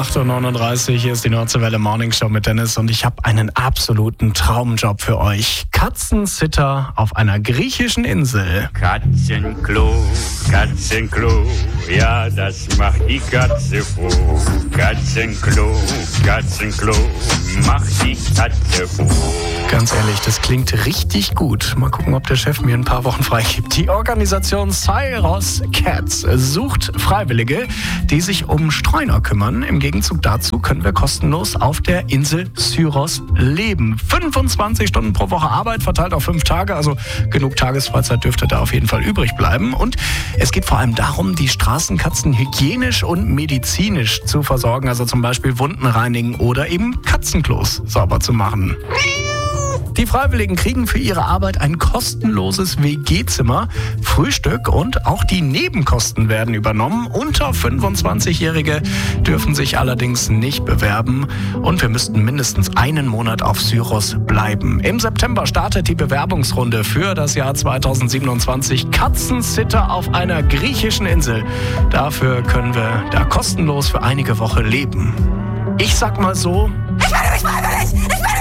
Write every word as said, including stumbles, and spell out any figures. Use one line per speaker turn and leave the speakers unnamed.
acht Uhr neununddreißig, hier ist die Nordseewelle Morning Show mit Dennis und ich habe einen absoluten Traumjob für euch. Katzensitter auf einer griechischen Insel.
Katzenklo, Katzenklo, ja, das macht die Katze froh. Katzenklo, Katzenklo, macht die Katze froh.
Ganz ehrlich, das klingt richtig gut. Mal gucken, ob der Chef mir ein paar Wochen freigibt. Die Organisation Syros Cats sucht Freiwillige, die sich um Streuner kümmern. Im Gegenzug dazu können wir kostenlos auf der Insel Syros leben. fünfundzwanzig Stunden pro Woche Arbeit, verteilt auf fünf Tage. Also genug Tagesfreizeit dürfte da auf jeden Fall übrig bleiben. Und es geht vor allem darum, die Straßenkatzen hygienisch und medizinisch zu versorgen. Also zum Beispiel Wunden reinigen oder eben Katzenklos sauber zu machen. Die Freiwilligen kriegen für ihre Arbeit ein kostenloses W G-Zimmer, Frühstück und auch die Nebenkosten werden übernommen. Unter fünfundzwanzigjährige dürfen sich allerdings nicht bewerben und wir müssten mindestens einen Monat auf Syros bleiben. Im September startet die Bewerbungsrunde für das Jahr zweitausendsiebenundzwanzig. Katzensitter auf einer griechischen Insel. Dafür können wir da kostenlos für einige Woche leben. Ich sag mal so...
Ich melde mich freiwillig! Ich melde